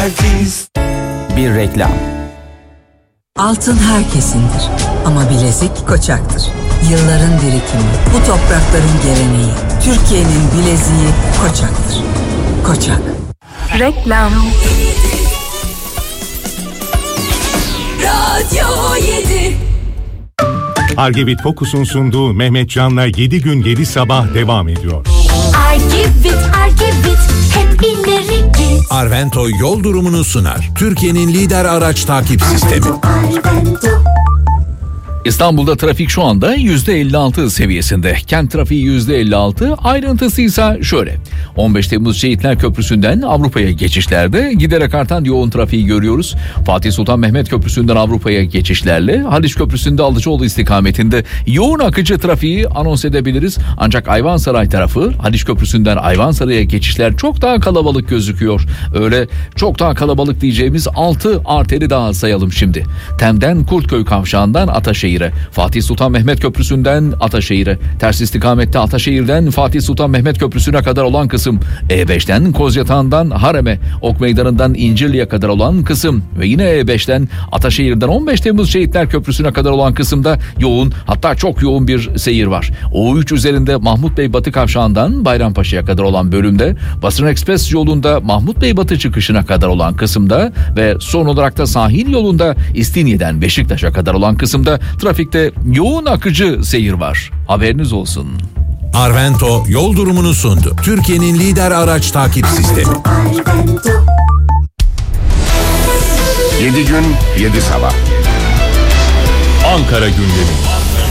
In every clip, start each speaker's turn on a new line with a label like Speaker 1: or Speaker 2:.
Speaker 1: Tertemiz.
Speaker 2: Bir reklam.
Speaker 3: Altın herkesindir ama bilezik Koçak'tır. Yılların birikimi, bu toprakların geleneği. Türkiye'nin bileziği Koçak'tır. Koçak.
Speaker 4: Reklam.
Speaker 5: Radyo 7.
Speaker 6: Argevit Focus'un sunduğu Mehmet Can'la 7 gün 7 sabah devam ediyor.
Speaker 5: Argevit, hep ileri git.
Speaker 7: Arvento yol durumunu sunar. Türkiye'nin lider araç takip sistemi.
Speaker 8: İstanbul'da trafik şu anda %56 seviyesinde. Kent trafiği %56. Ayrıntısı ise şöyle. 15 Temmuz Şehitler Köprüsü'nden Avrupa'ya geçişlerde giderek artan yoğun trafiği görüyoruz. Fatih Sultan Mehmet Köprüsü'nden Avrupa'ya geçişlerle Haliç Köprüsü'nde Alıcıoğlu istikametinde yoğun akıcı trafiği anons edebiliriz. Ancak Ayvansaray tarafı Haliç Köprüsü'nden Ayvansaray'a geçişler çok daha kalabalık gözüküyor. Öyle çok daha kalabalık diyeceğimiz 6 arteri daha sayalım şimdi. Tem'den Kurtköy Kavşağı'ndan Ataşehir'e, Fatih Sultan Mehmet Köprüsü'nden Ataşehir'e, ters istikamette Ataşehir'den Fatih Sultan Mehmet Köprüsü'ne kadar olan kısım, E5'ten Kozyatağı'ndan Harem'e, Ok Meydanı'ndan İncirli'ye kadar olan kısım ve yine E5'ten Ataşehir'den 15 Temmuz Şehitler Köprüsü'ne kadar olan kısımda yoğun, hatta çok yoğun bir seyir var. O3 üzerinde Mahmut Bey Batı Kavşağı'ndan Bayrampaşa'ya kadar olan bölümde, Basın Ekspres yolunda Mahmut Bey Batı çıkışına kadar olan kısımda ve son olarak da sahil yolunda İstinye'den Beşiktaş'a kadar olan kısımda trafikte yoğun akıcı seyir var. Haberiniz olsun.
Speaker 7: Arvento yol durumunu sundu. Türkiye'nin lider araç takip sistemi.
Speaker 9: 7 gün 7 sabah.
Speaker 6: Ankara gündemi.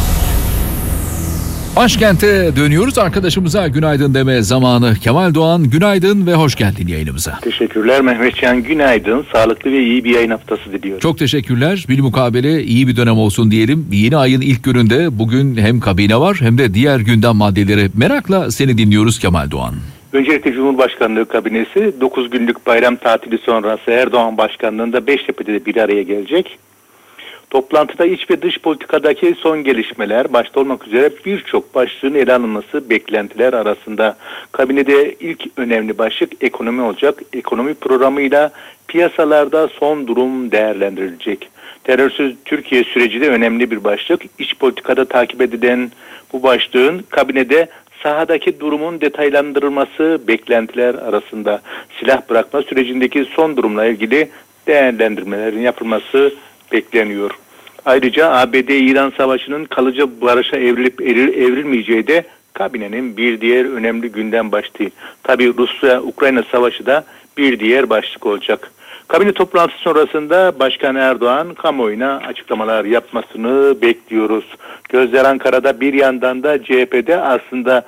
Speaker 8: Başkente dönüyoruz. Arkadaşımıza günaydın deme zamanı. Kemal Doğan, günaydın ve hoş geldin yayınımıza.
Speaker 10: Teşekkürler Mehmetcan, günaydın. Sağlıklı ve iyi bir yayın haftası diliyorum.
Speaker 8: Çok teşekkürler. Bilmukabele iyi bir dönem olsun diyelim. Yeni ayın ilk gününde bugün hem kabine var hem de diğer gündem maddeleri. Merakla seni dinliyoruz Kemal Doğan.
Speaker 10: Öncelikle Cumhurbaşkanlığı kabinesi 9 günlük bayram tatili sonrası Erdoğan başkanlığında Beştepe'de bir araya gelecek. Toplantıda iç ve dış politikadaki son gelişmeler başta olmak üzere birçok başlığın ele alınması beklentiler arasında. Kabinede ilk önemli başlık ekonomi olacak. Ekonomi programıyla piyasalarda son durum değerlendirilecek. Terörsüz Türkiye süreci de önemli bir başlık. İç politikada takip edilen bu başlığın kabinede sahadaki durumun detaylandırılması beklentiler arasında. Silah bırakma sürecindeki son durumla ilgili değerlendirmelerin yapılması bekleniyor. Ayrıca ABD-İran savaşının kalıcı barışa evrilip evrilmeyeceği de kabinenin bir diğer önemli gündem başlığı. Tabii Rusya-Ukrayna savaşı da bir diğer başlık olacak. Kabine toplantısı sonrasında Başkan Erdoğan kamuoyuna açıklamalar yapmasını bekliyoruz. Gözler Ankara'da, bir yandan da CHP'de aslında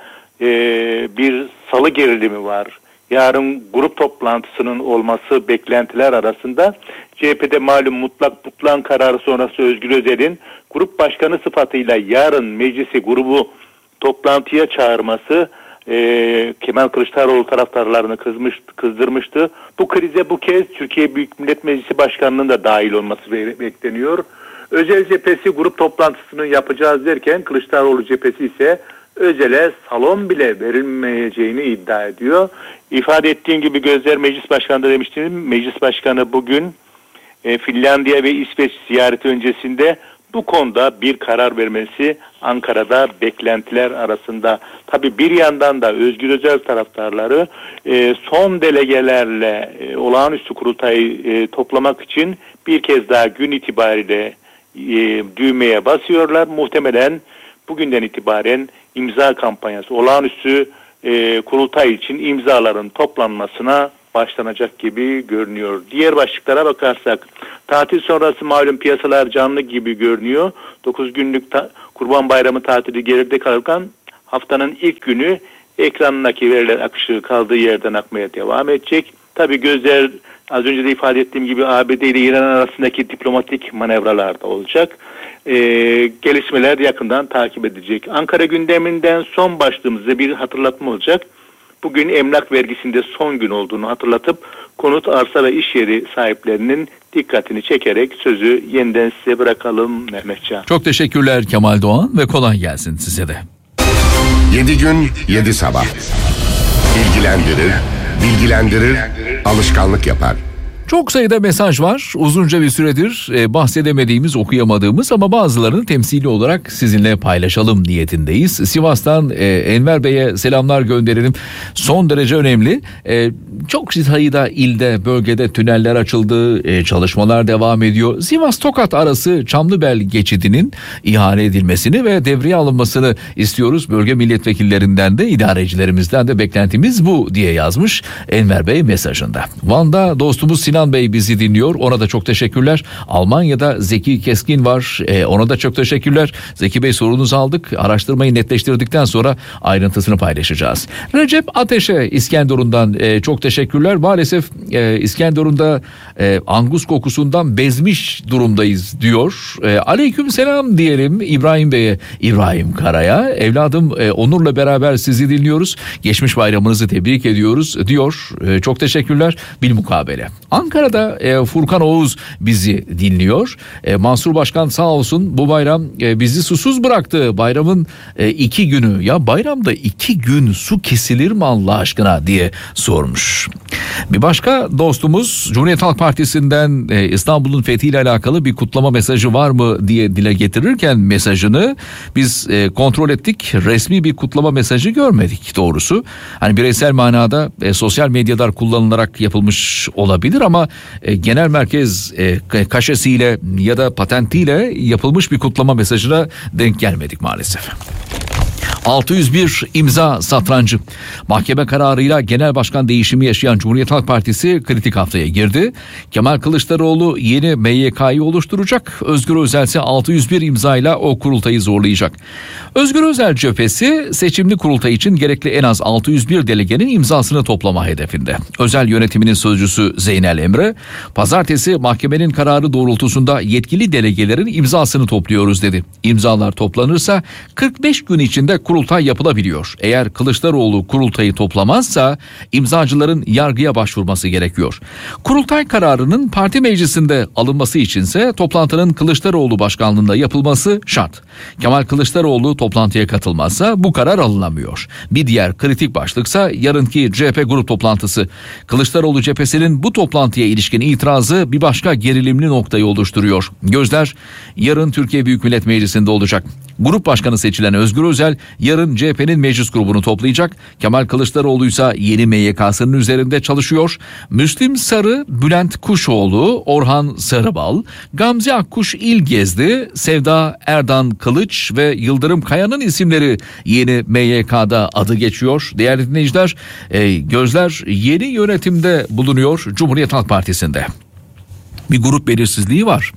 Speaker 10: bir salı gerilimi var. Yarın grup toplantısının olması beklentiler arasında. CHP'de malum mutlak kararı sonrası Özgür Özel'in grup başkanı sıfatıyla yarın meclisi grubu toplantıya çağırması Kemal Kılıçdaroğlu taraftarlarını kızdırmıştı. Bu krize bu kez Türkiye Büyük Millet Meclisi Başkanlığı'nın da dahil olması bekleniyor. Özel cephesi grup toplantısını yapacağız derken Kılıçdaroğlu cephesi ise Özel'e salon bile verilmeyeceğini iddia ediyor. İfade ettiğim gibi gözler Meclis Başkanı'nda demiştim. Meclis Başkanı bugün Finlandiya ve İsveç ziyareti öncesinde bu konuda bir karar vermesi Ankara'da beklentiler arasında. Tabii bir yandan da Özgür Özel taraftarları son delegelerle olağanüstü kurultayı toplamak için bir kez daha gün itibariyle düğmeye basıyorlar. Muhtemelen bugünden itibaren imza kampanyası, olağanüstü kurultay için imzaların toplanmasına başlanacak gibi görünüyor. Diğer başlıklara bakarsak, tatil sonrası malum piyasalar canlı gibi görünüyor. 9 günlük Kurban Bayramı tatili geride kalırken haftanın ilk günü ekranındaki veriler akışı kaldığı yerden akmaya devam edecek. Tabii gözler az önce de ifade ettiğim gibi ABD ile İran arasındaki diplomatik manevralar da olacak. Gelişmeler yakından takip edecek. Ankara gündeminden son başlığımızda bir hatırlatma olacak. Bugün emlak vergisinde son gün olduğunu hatırlatıp konut, arsa ve iş yeri sahiplerinin dikkatini çekerek sözü yeniden size bırakalım Mehmetcan.
Speaker 8: Çok teşekkürler Kemal Doğan ve kolay gelsin size de.
Speaker 9: 7 gün 7 sabah. Bilgilendirir, alışkanlık yapar.
Speaker 8: Çok sayıda mesaj var. Uzunca bir süredir bahsedemediğimiz, okuyamadığımız ama bazılarını temsili olarak sizinle paylaşalım niyetindeyiz. Sivas'tan Enver Bey'e selamlar gönderelim. Son derece önemli. Çok sayıda ilde, bölgede tüneller açıldı, çalışmalar devam ediyor. Sivas-Tokat arası Çamlıbel geçidinin ihale edilmesini ve devreye alınmasını istiyoruz. Bölge milletvekillerinden de, idarecilerimizden de beklentimiz bu diye yazmış Enver Bey mesajında. Van'da dostumuz Sinan Bey bizi dinliyor. Ona da çok teşekkürler. Almanya'da Zeki Keskin var. Ona da çok teşekkürler. Zeki Bey, sorunuzu aldık. Araştırmayı netleştirdikten sonra ayrıntısını paylaşacağız. Recep Ateş'e İskenderun'dan çok teşekkürler. Maalesef İskenderun'da angus kokusundan bezmiş durumdayız diyor. Aleyküm selam diyelim İbrahim Bey'e, İbrahim Kara'ya. Evladım Onur'la beraber sizi dinliyoruz. Geçmiş bayramınızı tebrik ediyoruz diyor. Çok teşekkürler. Bilmukabele. Ankara'da Furkan Oğuz bizi dinliyor. Mansur Başkan sağ olsun, bu bayram bizi susuz bıraktı. Bayramın 2 günü, ya bayramda 2 gün su kesilir mi Allah aşkına diye sormuş. Bir başka dostumuz Cumhuriyet Halk Partisi'nden İstanbul'un fethiyle alakalı bir kutlama mesajı var mı diye dile getirirken mesajını biz kontrol ettik. Resmi bir kutlama mesajı görmedik doğrusu. Hani bireysel manada sosyal medyalar kullanılarak yapılmış olabilir ama genel merkez kaşesiyle ya da patentiyle yapılmış bir kutlama mesajına denk gelmedik maalesef. 601 imza satrancı. Mahkeme kararıyla genel başkan değişimi yaşayan Cumhuriyet Halk Partisi kritik haftaya girdi. Kemal Kılıçdaroğlu yeni MYK'yı oluşturacak. Özgür Özel ise 601 imzayla o kurultayı zorlayacak. Özgür Özel cephesi seçimli kurultay için gerekli en az 601 delegenin imzasını toplama hedefinde. Özel yönetiminin sözcüsü Zeynel Emre, pazartesi mahkemenin kararı doğrultusunda yetkili delegelerin imzasını topluyoruz dedi. İmzalar toplanırsa 45 gün içinde kurultay yapılabiliyor. Eğer Kılıçdaroğlu kurultayı toplamazsa imzacıların yargıya başvurması gerekiyor. Kurultay kararının parti meclisinde alınması içinse toplantının Kılıçdaroğlu başkanlığında yapılması şart. Kemal Kılıçdaroğlu toplantıya katılmazsa bu karar alınamıyor. Bir diğer kritik başlıksa yarınki CHP grup toplantısı. Kılıçdaroğlu cephesinin bu toplantıya ilişkin itirazı bir başka gerilimli noktayı oluşturuyor. Gözler yarın Türkiye Büyük Millet Meclisi'nde olacak. Grup başkanı seçilen Özgür Özel yarın CHP'nin meclis grubunu toplayacak. Kemal Kılıçdaroğlu ise yeni MYK'sının üzerinde çalışıyor. Müslim Sarı, Bülent Kuşoğlu, Orhan Sarıbal, Gamze Akkuş İlgezdi, Sevda Erdan Kılıç ve Yıldırım Kaya'nın isimleri yeni MYK'da adı geçiyor. Değerli dinleyiciler, gözler yeni yönetimde bulunuyor Cumhuriyet Halk Partisi'nde. Bir grup belirsizliği var.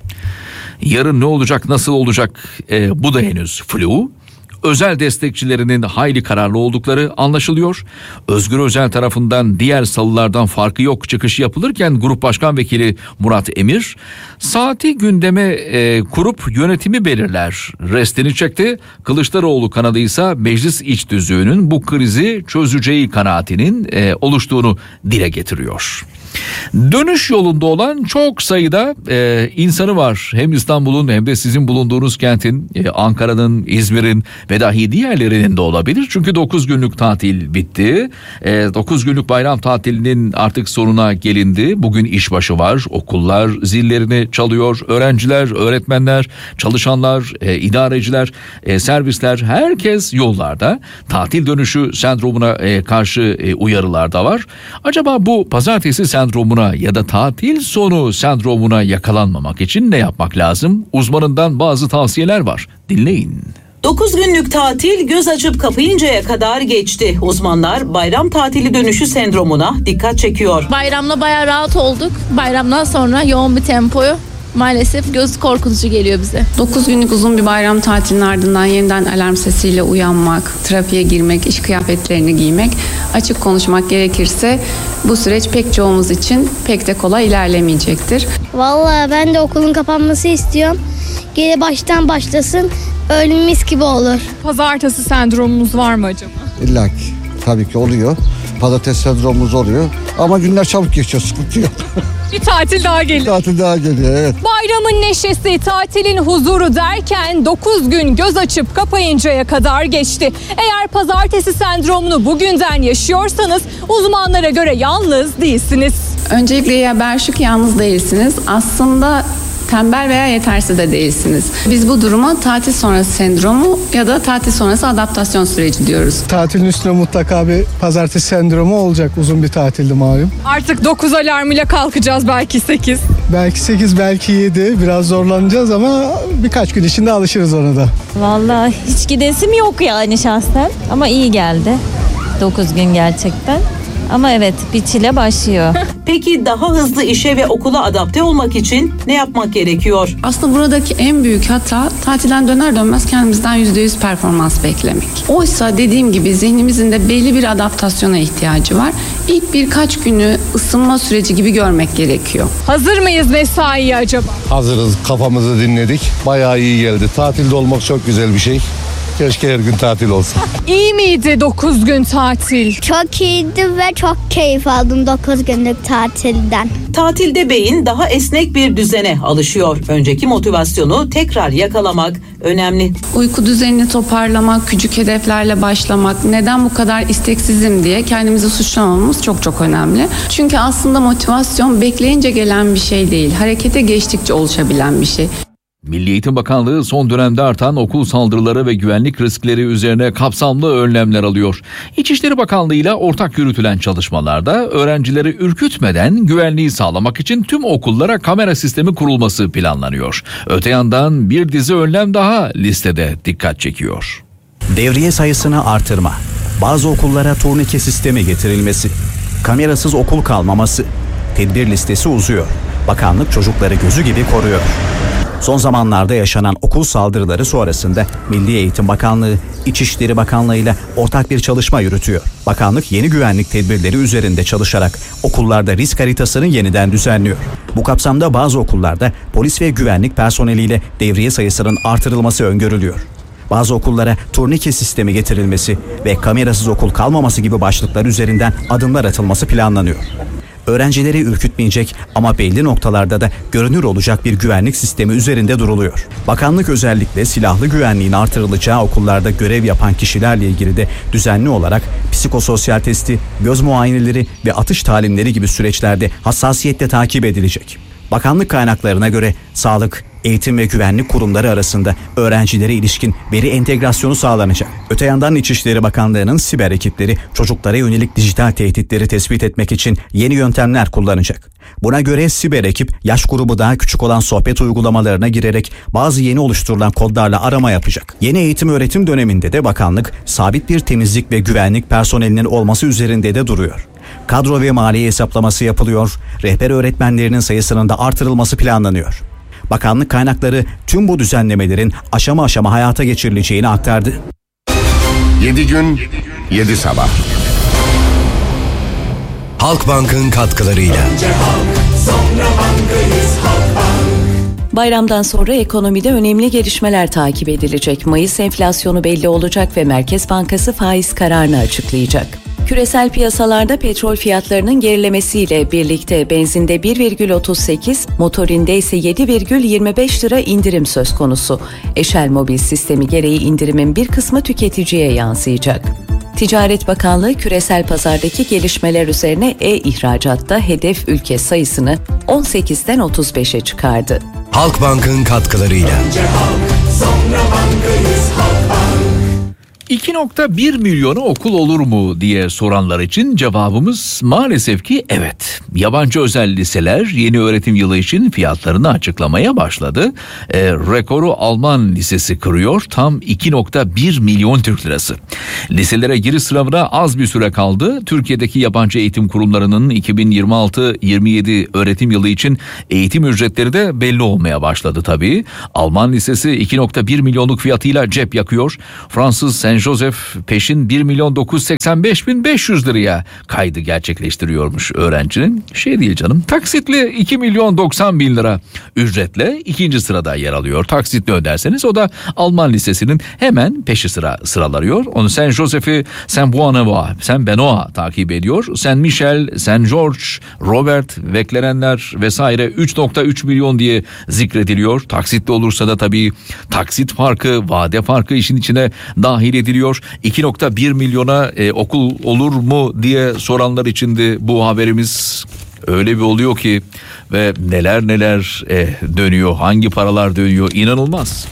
Speaker 8: Yarın ne olacak, nasıl olacak bu da henüz flu. Özel destekçilerinin hayli kararlı oldukları anlaşılıyor. Özgür Özel tarafından diğer salılardan farkı yok çıkışı yapılırken Grup Başkan Vekili Murat Emir saati gündeme kurup yönetimi belirler restini çekti. Kılıçdaroğlu kanadı ise meclis iç tüzüğünün bu krizi çözeceği kanaatinin oluştuğunu dile getiriyor. Dönüş yolunda olan çok sayıda insanı var. Hem İstanbul'un hem de sizin bulunduğunuz kentin, Ankara'nın, İzmir'in ve dahi diğerlerinin de olabilir. Çünkü 9 günlük tatil bitti. 9 günlük bayram tatilinin artık sonuna gelindi. Bugün işbaşı var. Okullar zillerini çalıyor. Öğrenciler, öğretmenler, çalışanlar, idareciler, servisler, herkes yollarda. Tatil dönüşü sendromuna karşı uyarılar da var. Acaba bu pazartesi sendromuna ya da tatil sonu sendromuna yakalanmamak için ne yapmak lazım? Uzmanından bazı tavsiyeler var. Dinleyin.
Speaker 1: 9 günlük tatil göz açıp kapayıncaya kadar geçti. Uzmanlar bayram tatili dönüşü sendromuna dikkat çekiyor.
Speaker 2: Bayramla bayağı rahat olduk. Bayramdan sonra yoğun bir tempoyu maalesef göz korkutucu geliyor bize.
Speaker 4: 9 günlük uzun bir bayram tatilinin ardından yeniden alarm sesiyle uyanmak, trafiğe girmek, iş kıyafetlerini giymek, açık konuşmak gerekirse bu süreç pek çoğumuz için pek de kolay ilerlemeyecektir.
Speaker 11: Vallahi ben de okulun kapanması istiyorum. Geri baştan başlasın, öyle mis gibi olur.
Speaker 12: Pazartesi sendromunuz var mı acaba?
Speaker 13: İlla ki, tabii ki oluyor. Pazartesi sendromumuz oluyor. Ama günler çabuk geçiyor, sıkıntı yok.
Speaker 12: Bir tatil daha geliyor.
Speaker 13: Tatil daha geliyor, evet.
Speaker 12: Bayramın neşesi, tatilin huzuru derken 9 gün göz açıp kapayıncaya kadar geçti. Eğer pazartesi sendromunu bugünden yaşıyorsanız uzmanlara göre yalnız değilsiniz.
Speaker 4: Öncelikle ya Berşuk yalnız değilsiniz. Aslında tembel veya yetersiz de değilsiniz. Biz bu duruma tatil sonrası sendromu ya da tatil sonrası adaptasyon süreci diyoruz.
Speaker 14: Tatilin üstüne mutlaka bir pazartesi sendromu olacak. Uzun bir tatildi malum.
Speaker 12: Artık 9 alarmıyla kalkacağız, belki 8.
Speaker 14: Belki 8, belki 7. Biraz zorlanacağız ama birkaç gün içinde alışırız ona da.
Speaker 15: Vallahi hiç gidesim yok yani şahsen. Ama iyi geldi. 9 gün gerçekten. Ama evet, bir çile başlıyor.
Speaker 1: Peki daha hızlı işe ve okula adapte olmak için ne yapmak gerekiyor?
Speaker 4: Aslında buradaki en büyük hata tatilden döner dönmez kendimizden %100 performans beklemek. Oysa dediğim gibi zihnimizin de belli bir adaptasyona ihtiyacı var. İlk birkaç günü ısınma süreci gibi görmek gerekiyor.
Speaker 12: Hazır mıyız mesaiye acaba?
Speaker 16: Hazırız, kafamızı dinledik. Bayağı iyi geldi. Tatilde olmak çok güzel bir şey. Keşke her gün tatil olsa.
Speaker 12: İyi miydi 9 gün tatil?
Speaker 11: Çok iyiydi ve çok keyif aldım 9 günlük tatilden.
Speaker 1: Tatilde beyin daha esnek bir düzene alışıyor. Önceki motivasyonu tekrar yakalamak önemli.
Speaker 4: Uyku düzenini toparlamak, küçük hedeflerle başlamak, neden bu kadar isteksizim diye kendimizi suçlamamamız çok önemli. Çünkü aslında motivasyon bekleyince gelen bir şey değil, harekete geçtikçe oluşabilen bir şey.
Speaker 8: Milli Eğitim Bakanlığı son dönemde artan okul saldırıları ve güvenlik riskleri üzerine kapsamlı önlemler alıyor. İçişleri Bakanlığı ile ortak yürütülen çalışmalarda öğrencileri ürkütmeden güvenliği sağlamak için tüm okullara kamera sistemi kurulması planlanıyor. Öte yandan bir dizi önlem daha listede dikkat çekiyor.
Speaker 17: Devriye sayısını artırma, bazı okullara turnike sistemi getirilmesi, kamerasız okul kalmaması, tedbir listesi uzuyor. Bakanlık çocukları gözü gibi koruyor. Son zamanlarda yaşanan okul saldırıları sonrasında Milli Eğitim Bakanlığı, İçişleri Bakanlığı ile ortak bir çalışma yürütüyor. Bakanlık yeni güvenlik tedbirleri üzerinde çalışarak okullarda risk haritasını yeniden düzenliyor. Bu kapsamda bazı okullarda polis ve güvenlik personeliyle devriye sayısının artırılması öngörülüyor. Bazı okullara turnike sistemi getirilmesi ve kamerasız okul kalmaması gibi başlıklar üzerinden adımlar atılması planlanıyor. Öğrencileri ürkütmeyecek ama belli noktalarda da görünür olacak bir güvenlik sistemi üzerinde duruluyor. Bakanlık özellikle silahlı güvenliğin artırılacağı okullarda görev yapan kişilerle ilgili de düzenli olarak psikososyal testi, göz muayeneleri ve atış talimleri gibi süreçlerde hassasiyetle takip edilecek. Bakanlık kaynaklarına göre sağlık, eğitim ve güvenlik kurumları arasında öğrencilere ilişkin veri entegrasyonu sağlanacak. Öte yandan İçişleri Bakanlığı'nın siber ekipleri çocuklara yönelik dijital tehditleri tespit etmek için yeni yöntemler kullanacak. Buna göre siber ekip yaş grubu daha küçük olan sohbet uygulamalarına girerek bazı yeni oluşturulan kodlarla arama yapacak. Yeni eğitim öğretim döneminde de bakanlık sabit bir temizlik ve güvenlik personelinin olması üzerinde de duruyor. Kadro ve maliye hesaplaması yapılıyor, rehber öğretmenlerinin sayısının da artırılması planlanıyor. Bakanlık kaynakları tüm bu düzenlemelerin aşama aşama hayata geçirileceğini aktardı.
Speaker 9: 7 gün, 7 sabah.
Speaker 7: Halkbank'ın katkılarıyla.
Speaker 18: Bayramdan sonra ekonomide önemli gelişmeler takip edilecek. Mayıs enflasyonu belli olacak ve Merkez Bankası faiz kararını açıklayacak. Küresel piyasalarda petrol fiyatlarının gerilemesiyle birlikte benzinde 1,38, motorinde ise 7,25 lira indirim söz konusu. Eşel Mobil sistemi gereği indirimin bir kısmı tüketiciye yansıyacak. Ticaret Bakanlığı küresel pazardaki gelişmeler üzerine e-ihracatta hedef ülke sayısını 18'den 35'e çıkardı.
Speaker 7: Halkbank'ın katkılarıyla.
Speaker 8: 2.1 milyonu okul olur mu diye soranlar için cevabımız maalesef ki evet. Yabancı özel liseler yeni öğretim yılı için fiyatlarını açıklamaya başladı. Rekoru Alman lisesi kırıyor, tam 2.1 milyon Türk lirası. Liselere giriş sınavına az bir süre kaldı. Türkiye'deki yabancı eğitim kurumlarının 2026-27 öğretim yılı için eğitim ücretleri de belli olmaya başladı tabii. Alman lisesi 2.1 milyonluk fiyatıyla cep yakıyor. Fransız Saint Joseph peşin 1.985.500 liraya kaydı gerçekleştiriyormuş öğrencinin. Şey değil canım, taksitli 2.090.000 lira ücretle ikinci sırada yer alıyor. Taksitli öderseniz o da Alman lisesinin hemen peşi sıralanıyor. Onu Saint Joseph'i Saint Benoît takip ediyor. Saint Michel, Saint George, Robert, beklenenler vesaire 3.3 milyon diye zikrediliyor. Taksitli olursa da tabii taksit farkı, vade farkı işin içine dahil ediliyor. 2.1 milyona okul olur mu diye soranlar için de bu haberimiz Öyle bir oluyor ki ve neler dönüyor, hangi paralar dönüyor, inanılmaz.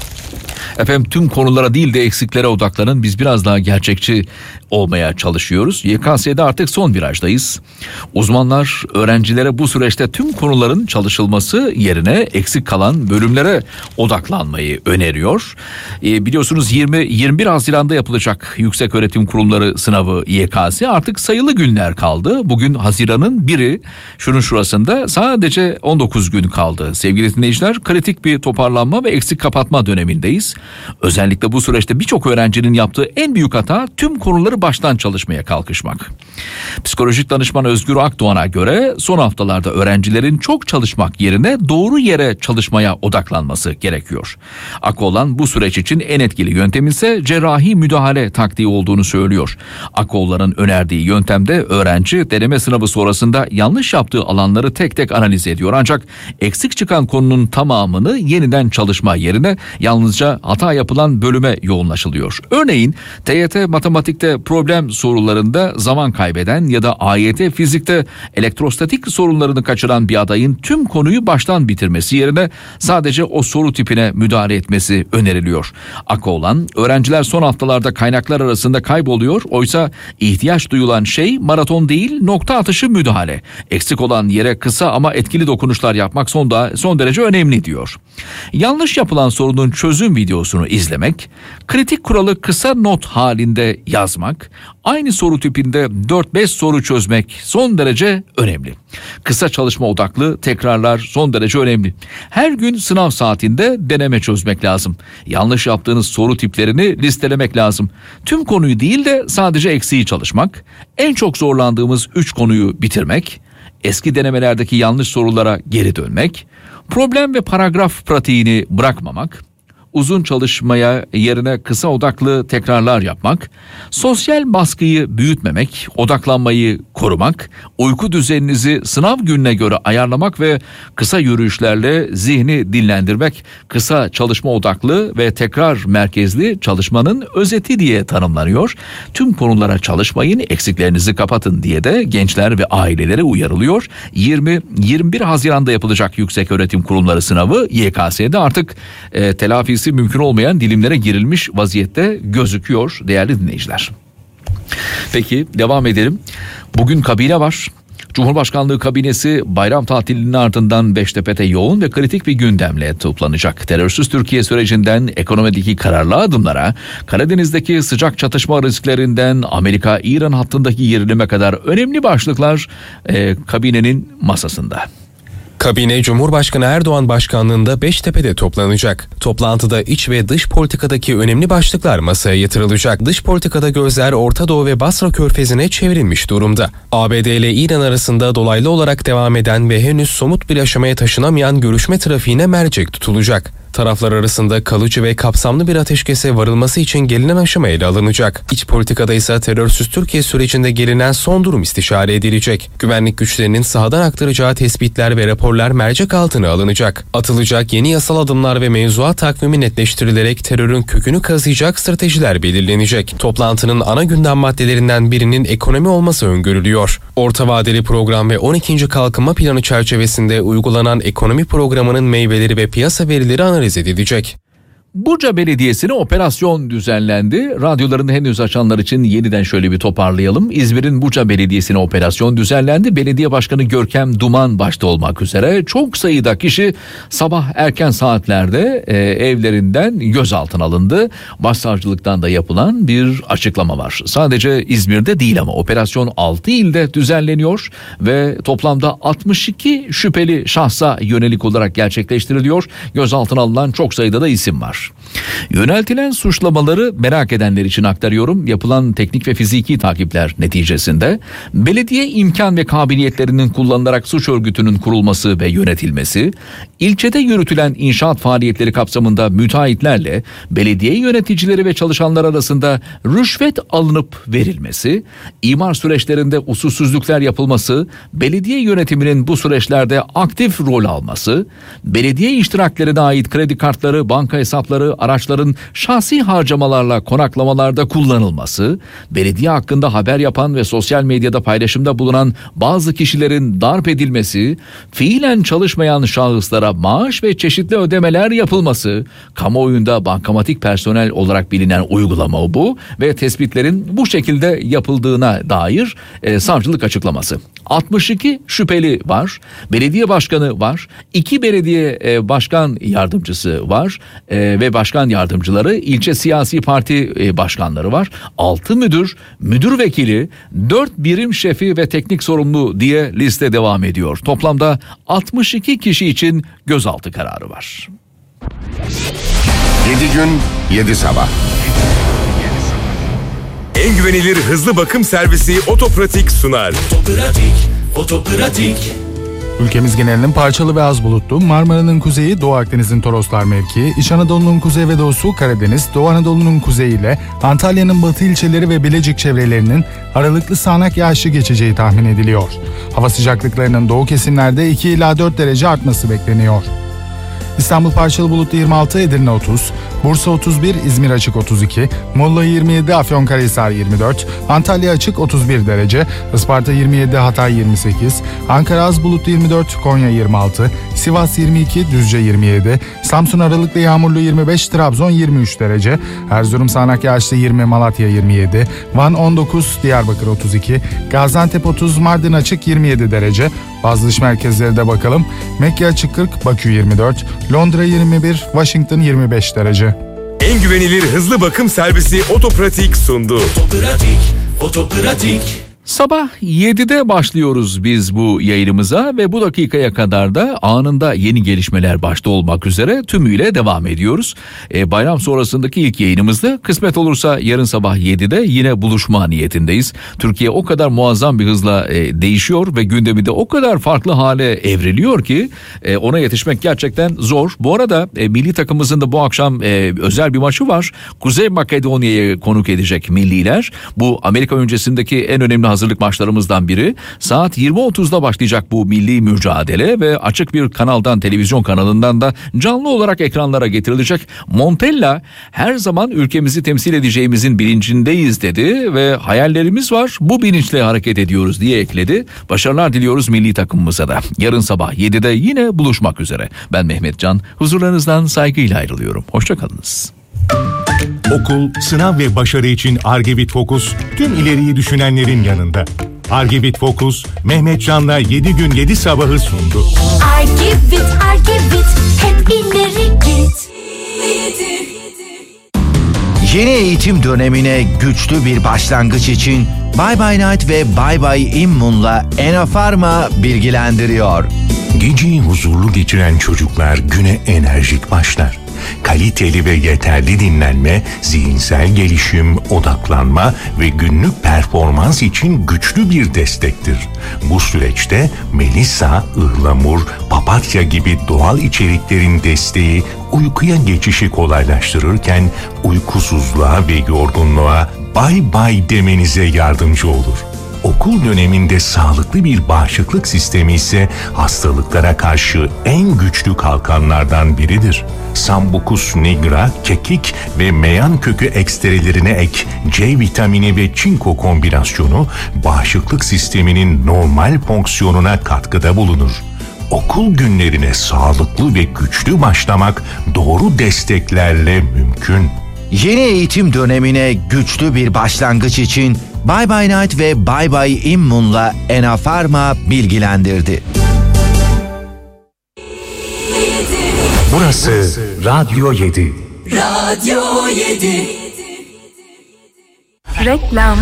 Speaker 8: Efendim tüm konulara değil de eksiklere odaklanın. Biz biraz daha gerçekçi olmaya çalışıyoruz. YKS'de artık son virajdayız. Uzmanlar öğrencilere bu süreçte tüm konuların çalışılması yerine eksik kalan bölümlere odaklanmayı öneriyor. Biliyorsunuz 20-21 Haziran'da yapılacak Yükseköğretim Kurumları sınavı YKS artık sayılı günler kaldı. Bugün Haziran'ın 1'i, şunun şurasında sadece 19 gün kaldı. Sevgili dinleyiciler, kritik bir toparlanma ve eksik kapatma dönemindeyiz. Özellikle bu süreçte birçok öğrencinin yaptığı en büyük hata tüm konuları baştan çalışmaya kalkışmak. Psikolojik danışman Özgür Akdoğan'a göre son haftalarda öğrencilerin çok çalışmak yerine doğru yere çalışmaya odaklanması gerekiyor. Akoğlan bu süreç için en etkili yöntemin ise cerrahi müdahale taktiği olduğunu söylüyor. Akoğlan'ın önerdiği yöntemde öğrenci deneme sınavı sonrasında yanlış yaptığı alanları tek tek analiz ediyor. Ancak eksik çıkan konunun tamamını yeniden çalışma yerine yalnızca hata yapılan bölüme yoğunlaşılıyor. Örneğin TYT matematikte problem sorularında zaman kaybeden ya da AYT fizikte elektrostatik sorunlarını kaçıran bir adayın tüm konuyu baştan bitirmesi yerine sadece o soru tipine müdahale etmesi öneriliyor. Akoğlan, öğrenciler son haftalarda kaynaklar arasında kayboluyor. Oysa ihtiyaç duyulan şey maraton değil, nokta atışı müdahale. Eksik olan yere kısa ama etkili dokunuşlar yapmak son derece önemli diyor. Yanlış yapılan sorunun çözüm videosunu izlemek, kritik kuralı kısa not halinde yazmak, aynı soru tipinde 4-5 soru çözmek son derece önemli. Kısa çalışma odaklı tekrarlar son derece önemli. Her gün sınav saatinde deneme çözmek lazım. Yanlış yaptığınız soru tiplerini listelemek lazım. Tüm konuyu değil de sadece eksiği çalışmak, en çok zorlandığımız 3 konuyu bitirmek, eski denemelerdeki yanlış sorulara geri dönmek, problem ve paragraf pratiğini bırakmamak, uzun çalışmaya yerine kısa odaklı tekrarlar yapmak, sosyal baskıyı büyütmemek, odaklanmayı korumak, uyku düzeninizi sınav gününe göre ayarlamak ve kısa yürüyüşlerle zihni dinlendirmek, kısa çalışma odaklı ve tekrar merkezli çalışmanın özeti diye tanımlanıyor. Tüm konulara çalışmayın, eksiklerinizi kapatın diye de gençler ve ailelere uyarılıyor. 20-21 Haziran'da yapılacak Yükseköğretim Kurumları sınavı YKS'de artık telafisi mümkün olmayan dilimlere girilmiş vaziyette gözüküyor değerli dinleyiciler. Peki devam edelim. Bugün kabine var. Cumhurbaşkanlığı kabinesi bayram tatilinin ardından Beştepe'de yoğun ve kritik bir gündemle toplanacak. Terörsüz Türkiye sürecinden ekonomideki kararlı adımlara, Karadeniz'deki sıcak çatışma risklerinden Amerika-İran hattındaki gerilime kadar önemli başlıklar kabinenin masasında.
Speaker 19: Kabine Cumhurbaşkanı Erdoğan başkanlığında Beştepe'de toplanacak. Toplantıda iç ve dış politikadaki önemli başlıklar masaya yatırılacak. Dış politikada gözler Orta Doğu ve Basra Körfezi'ne çevrilmiş durumda. ABD ile İran arasında dolaylı olarak devam eden ve henüz somut bir aşamaya taşınamayan görüşme trafiğine mercek tutulacak. Taraflar arasında kalıcı ve kapsamlı bir ateşkese varılması için gelinen aşama ele alınacak. İç politikada ise terörsüz Türkiye sürecinde gelinen son durum istişare edilecek. Güvenlik güçlerinin sahadan aktaracağı tespitler ve raporlar mercek altına alınacak. Atılacak yeni yasal adımlar ve mevzuat takvimi netleştirilerek terörün kökünü kazıyacak stratejiler belirlenecek. Toplantının ana gündem maddelerinden birinin ekonomi olması öngörülüyor. Orta vadeli program ve 12. kalkınma planı çerçevesinde uygulanan ekonomi programının meyveleri ve piyasa verileri analiz edilecek.
Speaker 8: Burca Belediyesi'ne operasyon düzenlendi. Radyolarını henüz açanlar için yeniden şöyle bir toparlayalım. İzmir'in Burca Belediyesi'ne operasyon düzenlendi. Belediye Başkanı Görkem Duman başta olmak üzere çok sayıda kişi sabah erken saatlerde evlerinden gözaltına alındı. Başsavcılıktan da yapılan bir açıklama var. Sadece İzmir'de değil ama operasyon 6 ilde düzenleniyor ve toplamda 62 şüpheli şahsa yönelik olarak gerçekleştiriliyor. Gözaltına alınan çok sayıda da isim var. Yöneltilen suçlamaları merak edenler için aktarıyorum. Yapılan teknik ve fiziki takipler neticesinde belediye imkan ve kabiliyetlerinin kullanılarak suç örgütünün kurulması ve yönetilmesi, ilçede yürütülen inşaat faaliyetleri kapsamında müteahhitlerle belediye yöneticileri ve çalışanlar arasında rüşvet alınıp verilmesi, imar süreçlerinde usulsüzlükler yapılması, belediye yönetiminin bu süreçlerde aktif rol alması, belediye iştiraklerine ait kredi kartları, banka hesapları masrafları araçların şahsi harcamalarla konaklamalarda kullanılması, belediye hakkında haber yapan ve sosyal medyada paylaşımda bulunan bazı kişilerin darp edilmesi, fiilen çalışmayan şahıslara maaş ve çeşitli ödemeler yapılması, kamuoyunda bankamatik personel olarak bilinen uygulama bu ve tespitlerin bu şekilde yapıldığına dair savcılık açıklaması. 62 şüpheli var, belediye başkanı var, 2 belediye başkan yardımcısı var ve başkan yardımcıları, ilçe siyasi parti başkanları var, 6 müdür, müdür vekili, 4 birim şefi ve teknik sorumlu diye liste devam ediyor. Toplamda 62 kişi için gözaltı kararı var.
Speaker 9: 7 gün 7 sabah.
Speaker 20: En güvenilir hızlı bakım servisi Otopratik sunar. Otopratik.
Speaker 21: Ülkemiz genelinin parçalı ve az bulutlu, Marmara'nın kuzeyi, Doğu Akdeniz'in Toroslar mevkii, İç Anadolu'nun kuzey ve doğusu, Karadeniz, Doğu Anadolu'nun kuzeyiyle Antalya'nın batı ilçeleri ve Bilecik çevrelerinin aralıklı sağanak yağışlı geçeceği tahmin ediliyor. Hava sıcaklıklarının doğu kesimlerde 2 ila 4 derece artması bekleniyor. İstanbul parçalı bulutlu 26, Edirne 30, Bursa 31, İzmir açık 32, Muğla 27, Afyonkarahisar 24, Antalya açık 31 derece, Isparta 27, Hatay 28, Ankara az bulutlu 24, Konya 26, Sivas 22, Düzce 27, Samsun aralıklı yağmurlu 25, Trabzon 23 derece, Erzurum sağanak yağışlı 20, Malatya 27, Van 19, Diyarbakır 32, Gaziantep 30, Mardin açık 27 derece. Bazı dış merkezlere de bakalım. Mekke açık 40, Bakü 24, Londra 21, Washington 25 derece.
Speaker 20: En güvenilir hızlı bakım servisi Otopratik sundu. Otopratik.
Speaker 8: Sabah 7'de başlıyoruz biz bu yayınımıza ve bu dakikaya kadar da anında yeni gelişmeler başta olmak üzere tümüyle devam ediyoruz. Bayram sonrasındaki ilk yayınımızda kısmet olursa yarın sabah 7'de yine buluşma niyetindeyiz. Türkiye o kadar muazzam bir hızla değişiyor ve gündemi de o kadar farklı hale evriliyor ki ona yetişmek gerçekten zor. Bu arada milli takımımızın da bu akşam özel bir maçı var. Kuzey Makedonya'ya konuk edecek milliler. Bu Amerika öncesindeki en önemli hazırlık maçlarımızdan biri. Saat 20.30'da başlayacak bu milli mücadele ve açık bir kanaldan, televizyon kanalından da canlı olarak ekranlara getirilecek. Montella her zaman ülkemizi temsil edeceğimizin bilincindeyiz dedi ve hayallerimiz var, bu bilinçle hareket ediyoruz diye ekledi. Başarılar diliyoruz milli takımımıza da. Yarın sabah 7'de yine buluşmak üzere. Ben Mehmet Can, huzurlarınızdan saygıyla ayrılıyorum. Hoşçakalınız.
Speaker 6: Okul, sınav ve başarı için Argevit Focus tüm ileriyi düşünenlerin yanında. Argevit Focus, Mehmet Can'la 7 gün 7 sabahı sundu.
Speaker 5: Argevit, hep ileri git.
Speaker 22: Yeni eğitim dönemine güçlü bir başlangıç için Bye Bye Night ve Bye Bye Immun'la Enafarma bilgilendiriyor.
Speaker 23: Geceyi huzurlu geçiren çocuklar güne enerjik başlar. Kaliteli ve yeterli dinlenme, zihinsel gelişim, odaklanma ve günlük performans için güçlü bir destektir. Bu süreçte Melissa, ıhlamur, papatya gibi doğal içeriklerin desteği uykuya geçişi kolaylaştırırken uykusuzluğa ve yorgunluğa bye bye demenize yardımcı olur. Okul döneminde sağlıklı bir bağışıklık sistemi ise hastalıklara karşı en güçlü kalkanlardan biridir. Sambucus nigra, kekik ve meyan kökü ekstrelerine ek C vitamini ve çinko kombinasyonu bağışıklık sisteminin normal fonksiyonuna katkıda bulunur. Okul günlerine sağlıklı ve güçlü başlamak doğru desteklerle mümkün.
Speaker 22: Yeni eğitim dönemine güçlü bir başlangıç için Bye Bye Night ve Bye Bye Immun'la Enafarma bilgilendirdi.
Speaker 23: Burası Radyo 7.
Speaker 5: Radyo 7.
Speaker 24: Reklam.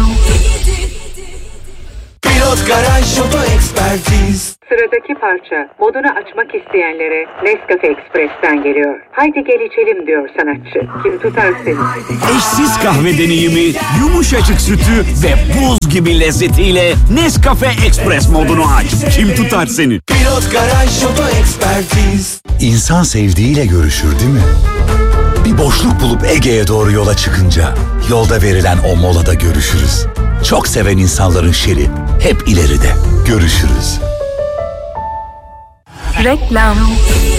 Speaker 5: Pilot Garaj Oto Ekspertiz.
Speaker 25: Sıradaki parça modunu açmak isteyenlere Nescafe Express'ten geliyor. Haydi gel içelim diyor sanatçı. Kim tutar seni?
Speaker 26: Eşsiz kahve deneyimi, yumuşacık sütü ve buz gibi lezzetiyle Nescafe Express modunu aç. Kim tutar seni?
Speaker 5: Pilot Garaj Oto Ekspertiz.
Speaker 23: İnsan sevdiğiyle görüşür değil mi? Bir boşluk bulup Ege'ye doğru yola çıkınca yolda verilen o molada görüşürüz. Çok seven insanların şeri hep ileride. Görüşürüz.
Speaker 24: Reklam.